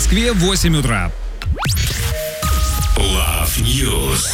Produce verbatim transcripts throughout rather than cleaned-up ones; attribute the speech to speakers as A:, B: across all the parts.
A: Москве восемь утра.
B: Love News.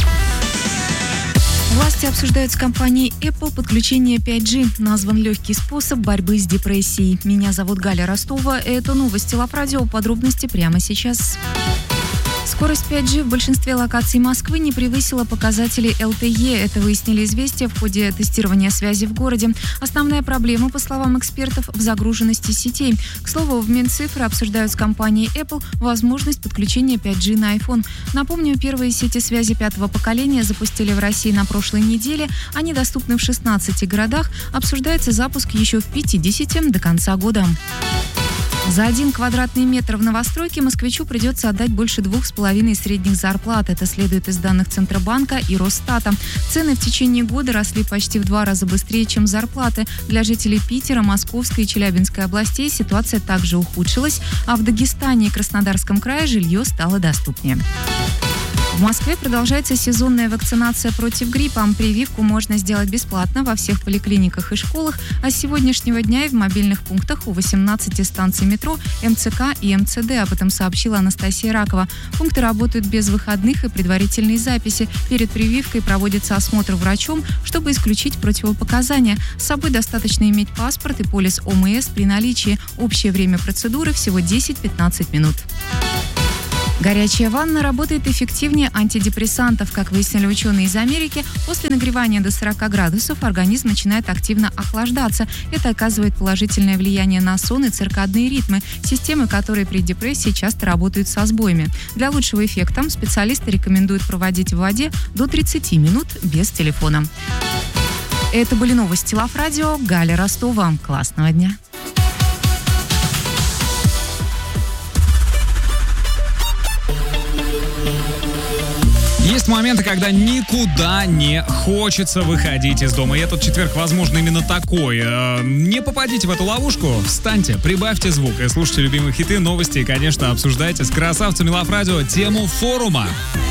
C: Власти обсуждают с компанией Apple подключение пять джи. Назван легкий способ борьбы с депрессией. Меня зовут Галя Ростова. Это новости Лав Радио. Подробности прямо сейчас. Скорость пять джи в большинстве локаций Москвы не превысила показатели эл ти и. Это выяснили «Известия» в ходе тестирования связи в городе. Основная проблема, по словам экспертов, в загруженности сетей. К слову, в Минцифры обсуждают с компанией Apple возможность подключения пять джи на iPhone. Напомню, первые сети связи пятого поколения запустили в России на прошлой неделе. Они доступны в шестнадцати городах. Обсуждается запуск еще в пятидесяти до конца года. За один квадратный метр в новостройке москвичу придется отдать больше двух с половиной средних зарплат. Это следует из данных Центробанка и Росстата. Цены в течение года росли почти в два раза быстрее, чем зарплаты. Для жителей Питера, Московской и Челябинской областей ситуация также ухудшилась, а в Дагестане и Краснодарском крае жилье стало доступнее. В Москве продолжается сезонная вакцинация против гриппа. Прививку можно сделать бесплатно во всех поликлиниках и школах, а с сегодняшнего дня и в мобильных пунктах у восемнадцати станций метро, эм цэ ка и эм цэ дэ. Об этом сообщила Анастасия Ракова. Пункты работают без выходных и предварительной записи. Перед прививкой проводится осмотр врачом, чтобы исключить противопоказания. С собой достаточно иметь паспорт и полис о эм эс при наличии. Общее время процедуры всего десять-пятнадцать минут. Горячая ванна работает эффективнее антидепрессантов. Как выяснили ученые из Америки, после нагревания до сорока градусов организм начинает активно охлаждаться. Это оказывает положительное влияние на сон и циркадные ритмы, системы, которые при депрессии часто работают со сбоями. Для лучшего эффекта специалисты рекомендуют проводить в воде до тридцати минут без телефона. Это были новости Лав Радио. Галя Ростова. Классного дня.
A: Есть моменты, когда никуда не хочется выходить из дома. И этот четверг, возможно, именно такой. Не попадите в эту ловушку, встаньте, прибавьте звук и слушайте любимые хиты, новости и, конечно, обсуждайте с красавцами Лав Радио тему форума.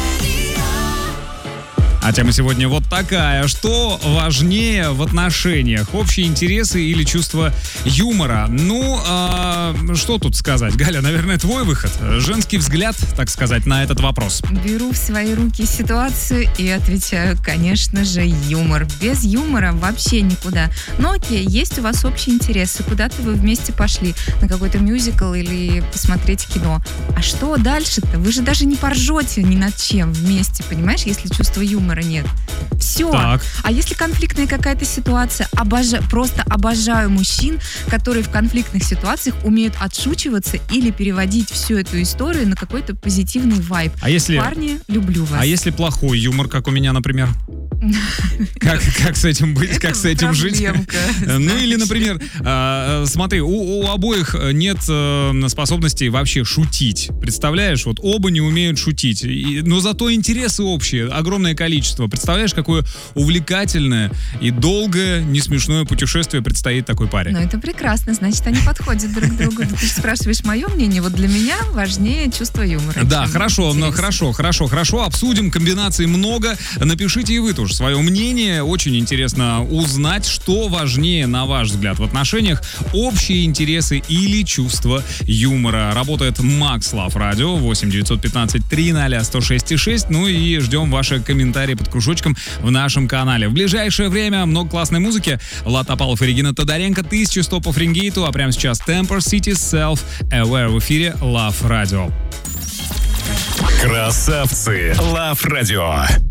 A: А тема сегодня вот такая. Что важнее в отношениях? Общие интересы или чувство юмора? Ну, а, что тут сказать? Галя, наверное, твой выход. Женский взгляд, так сказать, на этот вопрос.
C: Беру в свои руки ситуацию и отвечаю, конечно же, юмор. Без юмора вообще никуда. Но окей, есть у вас общие интересы. Куда-то вы вместе пошли. На какой-то мюзикл или посмотреть кино. А что дальше-то? Вы же даже не поржете ни над чем вместе, понимаешь, если чувство юмора нет. Все.
A: Так.
C: А если конфликтная какая-то ситуация, обожаю, просто обожаю мужчин, которые в конфликтных ситуациях умеют отшучиваться или переводить всю эту историю на какой-то позитивный вайб.
A: А если...
C: Парни, люблю вас.
A: А если плохой юмор, как у меня, например? Как, как с этим быть,
C: Это
A: как с этим жить? Ну или, например, э, смотри, у, у обоих нет э, способности вообще шутить. Представляешь, вот оба не умеют шутить. И, но зато интересы общие, огромное количество. Представляешь, какое увлекательное и долгое, не смешное путешествие предстоит такой паре.
C: Ну это прекрасно, значит, они подходят друг к другу. Ты же спрашиваешь мое мнение, вот для меня важнее чувство юмора.
A: Да, хорошо, но хорошо, хорошо, хорошо, обсудим, комбинаций много. Напишите и вы тоже свое мнение. Очень интересно узнать, что важнее, на ваш взгляд, в отношениях: общие интересы или чувство юмора. Работает Макс Лав Радио восемь девятьсот пятнадцать триста сто шесть и шесть. Ну и ждем ваши комментарии под кружочком в нашем канале. В ближайшее время много классной музыки. Влад Топалов и Регина Тодоренко. Тысячу сто по Фаренгейту. А прямо сейчас Temper City Self Aware в эфире Лав Радио.
B: Красавцы Лав Радио.